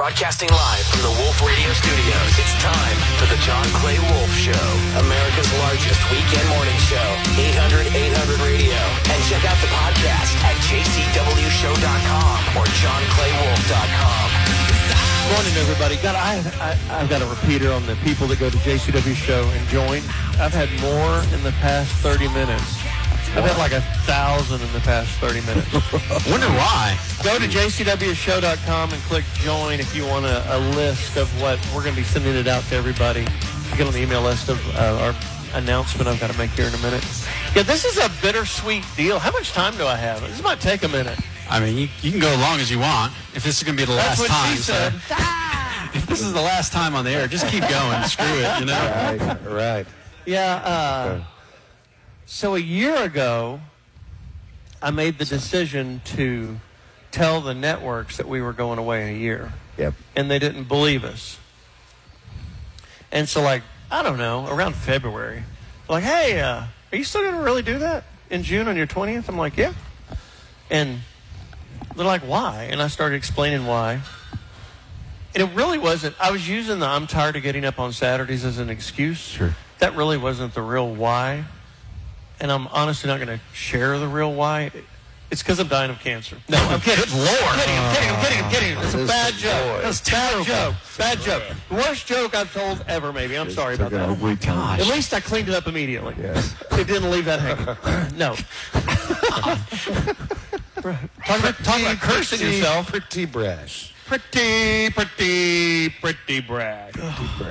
Broadcasting live from the Wolf Radio Studios, it's time for the John Clay Wolf Show, America's largest weekend morning show, 800 Radio. And check out the podcast at jcwshow.com or johnclaywolf.com. Morning, everybody. God, I've got a repeater on the people that go to JCW Show and join. I've had more in the past 30 minutes. I've had like 1,000 in the past 30 minutes. Wonder why. Go to jcwshow.com and click join if you want a list of what we're going to be sending it out to everybody. You get on the email list of our announcement I've got to make here in a minute. Yeah, this is a bittersweet deal. How much time do I have? This might take a minute. I mean, you can go as long as you want. If this is going to be the last time. She said. If this is the last time on the air, just keep going. Screw it, you know? Right. Yeah, so a year ago, I made the decision to tell the networks that we were going away in a year. Yep. And they didn't believe us. And so, like, I don't know, around February, like, hey, are you still going to really do that in June on your 20th? I'm like, yeah. And they're like, why? And I started explaining why. And it really wasn't. I was using the I'm tired of getting up on Saturdays as an excuse. Sure. That really wasn't the real why. And I'm honestly not going to share the real why. It's because I'm dying of cancer. No, I'm kidding. Good Lord. I'm kidding. It's a bad joke. That's terrible. Bad joke. The worst joke I've told ever, maybe. I'm sorry about that. Oh, my gosh. At least I cleaned it up immediately. Yes. It didn't leave that hanging. No. Talk about cursing yourself. Pretty brash. Pretty brash.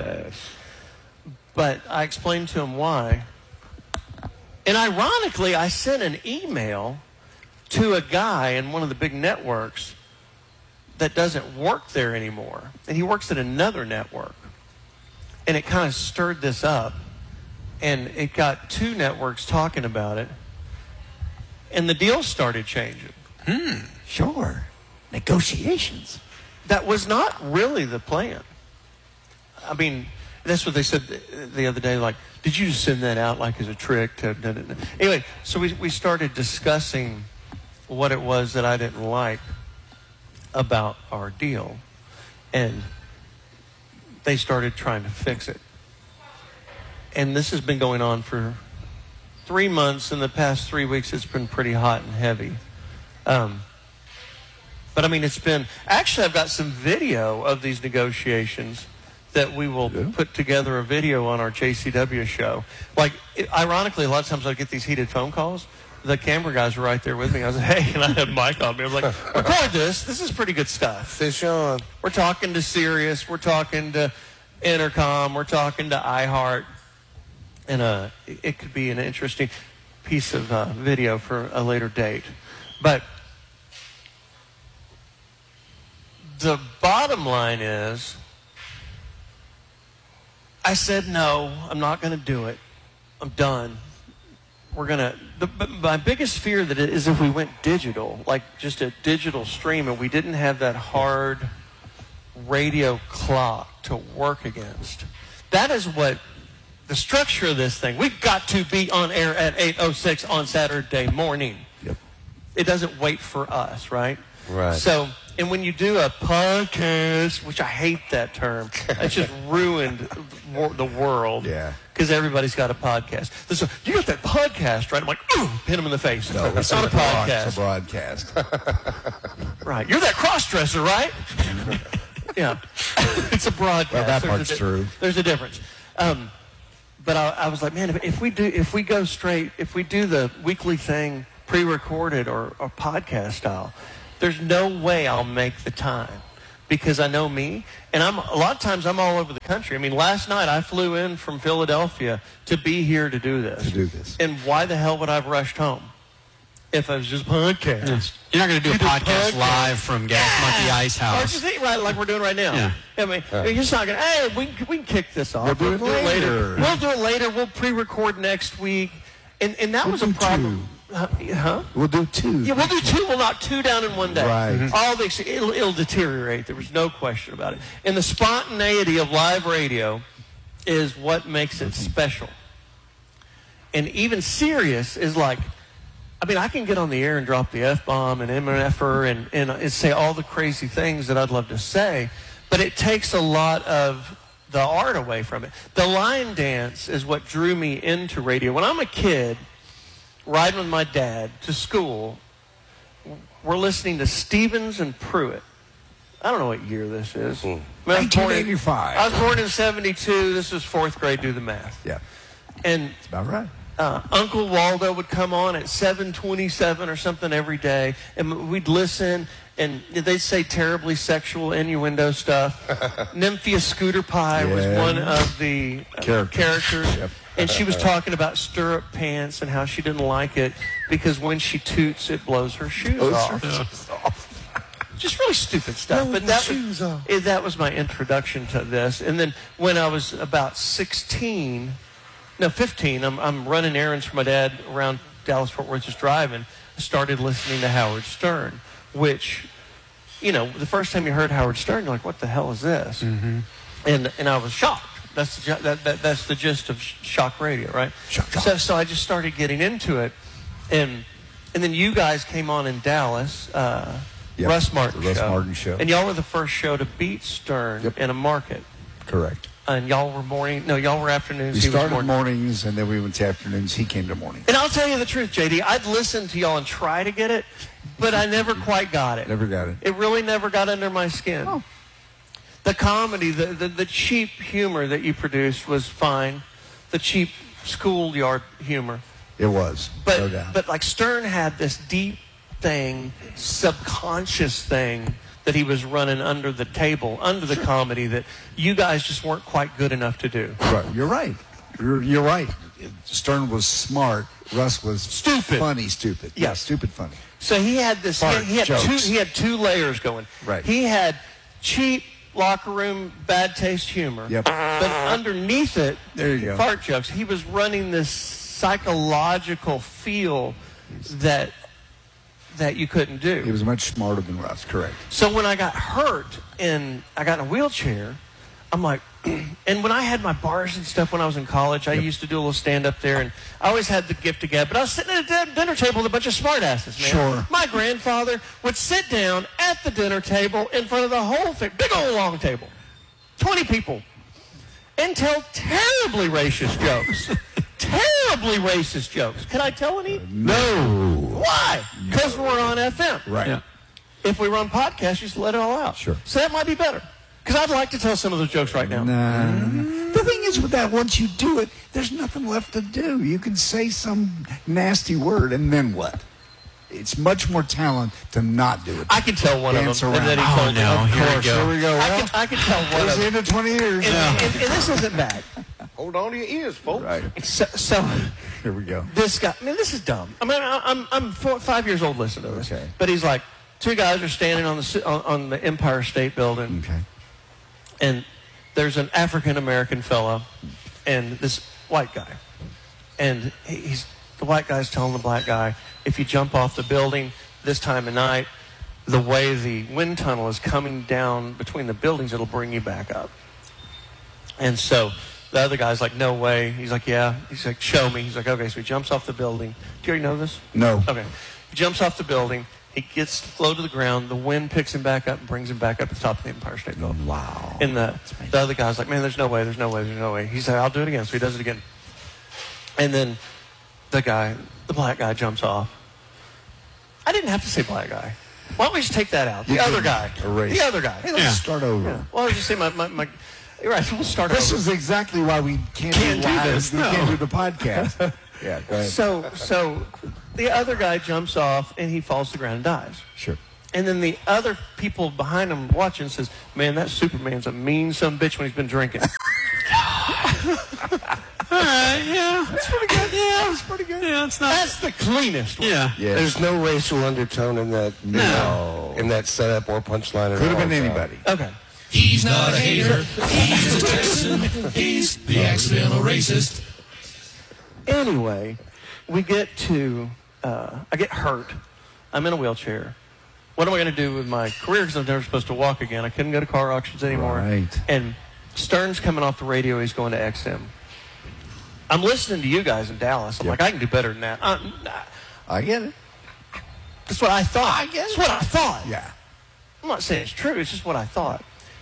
But I explained to him why. And ironically, I sent an email to a guy in one of the big networks that doesn't work there anymore. And he works at another network. And it kind of stirred this up. And it got two networks talking about it. And the deal started changing. Sure. Negotiations. That was not really the plan. I mean, that's what they said the other day, like, did you just send that out like as a trick to... No. Anyway, so we started discussing what it was that I didn't like about our deal. And they started trying to fix it. And this has been going on for 3 months. In the past 3 weeks, it's been pretty hot and heavy. But I mean, it's been... Actually, I've got some video of these negotiations that we will put together a video on our JCW show. Like, ironically, a lot of times I get these heated phone calls. The camera guys were right there with me. I was like, hey, and I had Mike on me. I was like, record this. This is pretty good stuff. Fish on. We're talking to Sirius. We're talking to Intercom. We're talking to iHeart. And it could be an interesting piece of video for a later date. But the bottom line is, I said, no, I'm not going to do it. I'm done. We're going to... My biggest fear that it is if we went digital, like just a digital stream, and we didn't have that hard radio clock to work against. That is what the structure of this thing. We've got to be on air at 8:06 on Saturday morning. Yep. It doesn't wait for us, right? Right. So... And when you do a podcast, which I hate that term, it's just ruined the world. Yeah. Because everybody's got a podcast. So, you got that podcast, right? I'm like, ooh, hit him in the face. No, it's not a podcast. It's a broadcast. Right. You're that cross-dresser, right? Yeah. It's a broadcast. Well, that part's true. There's a difference. But I was like, man, if we go straight, if we do the weekly thing pre-recorded or podcast style, there's no way I'll make the time because I know me. And a lot of times I'm all over the country. I mean, last night I flew in from Philadelphia to be here to do this. And why the hell would I have rushed home if I was just podcast? Yes. You're not going to do a podcast live from Gas Monkey Ice House. Or just right, like we're doing right now. Yeah. I mean, you're just not going to, hey, we can kick this off. We'll do it later. We'll do it later. We'll pre-record next week. And that was a problem. Huh? We'll do 2. Yeah, we'll do 2. We'll knock 2 down in one day. Right. It'll deteriorate. There was no question about it. And the spontaneity of live radio is what makes it special. And even Sirius is like, I mean, I can get on the air and drop the F-bomb and MFer and say all the crazy things that I'd love to say, but it takes a lot of the art away from it. The line dance is what drew me into radio. When I'm a kid, riding with my dad to school, we're listening to Stevens and Pruitt. I don't know what year this is. 1985. I was born in 72. This was 4th grade. Do the math. Yeah. And That's about right. Uncle Waldo would come on at 7:27 or something every day, and we'd listen, and they'd say terribly sexual innuendo stuff. Nymphia Scooter Pie was one of the characters. Yep. And she was talking about stirrup pants and how she didn't like it because when she toots, it blows her shoes off. Just really stupid stuff. But that was my introduction to this. And then when I was about 15, I'm running errands for my dad around Dallas-Fort Worth just driving. I started listening to Howard Stern, which, the first time you heard Howard Stern, you're like, what the hell is this? Mm-hmm. And I was shocked. That's the gist of shock radio, right? Shock. So I just started getting into it, and then you guys came on in Dallas, Russ Martin show, and y'all were the first show to beat Stern in a market. Correct. And y'all were afternoons. We started mornings, and then we went to afternoons. He came to morning. And I'll tell you the truth, JD. I'd listen to y'all and try to get it, but I never quite got it. Never got it. It really never got under my skin. Oh. The comedy, the cheap humor that you produced was fine. The cheap schoolyard humor. It was, no doubt. But like Stern had this deep thing, subconscious thing that he was running under the table, under the comedy that you guys just weren't quite good enough to do. Right. You're right. You're right. Stern was smart. Russ was stupid. Funny, stupid. Yeah, stupid funny. So he had this. He had two layers going. Right. He had cheap locker room bad taste humor. Yep. But underneath it, there you go. Fart jokes. He was running this psychological feel that you couldn't do. He was much smarter than Russ, correct. So when I got hurt and I got in a wheelchair, I'm like, and when I had my bars and stuff when I was in college, I used to do a little stand-up there, and I always had the gift of gab, but I was sitting at a dinner table with a bunch of smartasses, man. Sure. My grandfather would sit down at the dinner table in front of the whole thing, big old long table, 20 people, and tell terribly racist jokes. Terribly racist jokes. Can I tell any? No. Why? Because we're on FM. Right. Yeah. If we were on podcast, just let it all out. Sure. So that might be better. Because I'd like to tell some of those jokes right now. Nah. The thing is with that, once you do it, there's nothing left to do. You can say some nasty word, and then what? It's much more talent to not do it. I can tell one Dance of them. around. And then he told me, Here we go. Well, I can tell one of them. It's into 20 years. And this isn't bad. Hold on to your ears, folks. Right. So here we go. This guy, I mean, this is dumb. I mean, I'm 5 years old listening to this. Okay. But he's like, two guys are standing on the Empire State Building. Okay. And there's an African-American fellow and this white guy. And the white guy's telling the black guy, if you jump off the building this time of night, the way the wind tunnel is coming down between the buildings, it'll bring you back up. And so the other guy's like, no way. He's like, yeah. He's like, show me. He's like, okay. So he jumps off the building. Do you already know this? No. Okay. He jumps off the building. He gets low to the ground. The wind picks him back up and brings him back up to the top of the Empire State Building. Wow. And the other guy's like, man, there's no way. He's like, I'll do it again. So he does it again. And then the black guy jumps off. I didn't have to say black guy. Why don't we just take that out? The other guy. Erase. The other guy. Hey, let's start over. Yeah. Well, I was just saying my you're right. We'll start over. This is exactly why we can't do this. We can't do the podcast. Yeah, go ahead. So the other guy jumps off and he falls to the ground and dies. Sure. And then the other people behind him watching says, man, that Superman's a mean son of a bitch when he's been drinking. Yeah. That's pretty good. Yeah, that's pretty good. Yeah, it's not. That's the cleanest one. Yeah. Yes. There's no racial undertone in that. No. In that setup or punchline. Could have been anybody. Okay. He's not a hater. He's a Texan. He's the accidental racist. Anyway, we get to, I get hurt. I'm in a wheelchair. What am I going to do with my career? Because I'm never supposed to walk again. I couldn't go to car auctions anymore. Right. And Stern's coming off the radio. He's going to XM. I'm listening to you guys in Dallas. I'm like, I can do better than that. I get it. That's what I thought. That's what I thought. Yeah. I'm not saying it's true. It's just what I thought.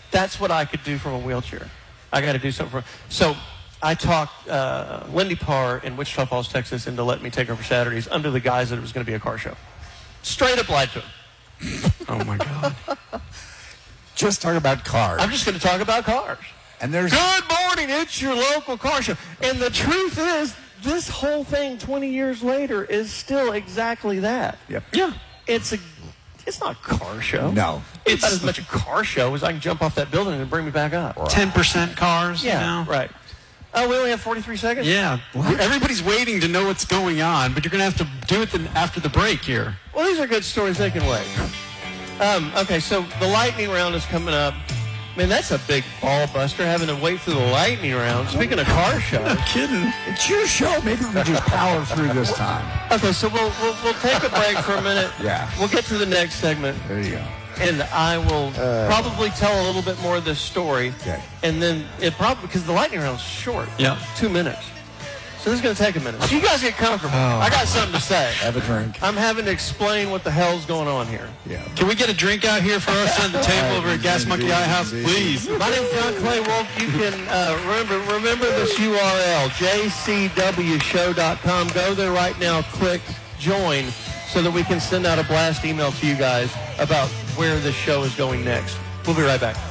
That's what I could do from a wheelchair. I got to do something so I talked Lindy Parr in Wichita Falls, Texas, into letting me take over Saturdays under the guise that it was going to be a car show. Straight up lied to him. Oh, my God. Just talk about cars. I'm just going to talk about cars. And there's Good morning, it's your local car show. And the truth is, this whole thing 20 years later is still exactly that. Yep. Yeah. It's not a car show. No. It's not as much a car show as I can jump off that building and bring me back up. 10% cars. Yeah, right. Oh, we only have 43 seconds? Yeah. Everybody's waiting to know what's going on, but you're going to have to do it after the break here. Well, these are good stories. They can wait. Okay, so the lightning round is coming up. Man, that's a big ball buster, having to wait through the lightning round. Speaking of car show. No kidding. It's your show. Maybe we can just power through this time. Okay, so we'll take a break for a minute. Yeah. We'll get to the next segment. There you go. And I will probably tell a little bit more of this story. Okay. And then it probably, because the lightning round's short. Yeah. 2 minutes. So this is going to take a minute. So you guys get comfortable. I got something to say. Have a drink. I'm having to explain what the hell's going on here. Yeah. Can we get a drink out here for us on the table over at Gas Monkey Eye House, please? My name's John Clay Wolf. You can remember this URL, jcwshow.com. Go there right now, click join, so that we can send out a blast email to you guys about where this show is going next. We'll be right back.